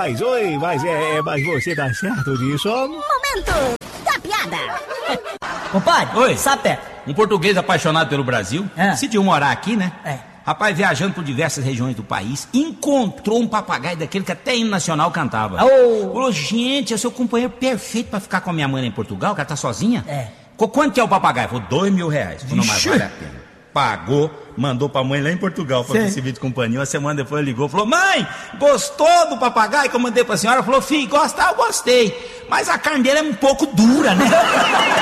mas mas você tá certo disso? Momento da piada. Compadre, Oi. sabe, Um português apaixonado pelo Brasil decidiu morar aqui, né? Rapaz, viajando por diversas regiões do país, encontrou um papagaio daquele que até hino nacional cantava. Falou, gente, é o seu companheiro perfeito pra ficar com a minha mãe em Portugal, que ela tá sozinha. Quanto que é o papagaio? Falou, R$2.000. Falou, não, mas vale a pena. Pagou, mandou pra mãe lá em Portugal pra ver serviço de companhia. Uma semana depois ligou, falou, mãe, gostou do papagaio que eu mandei pra senhora? Falou, filho, gostar, eu gostei. Mas a carne dele é um pouco dura, né?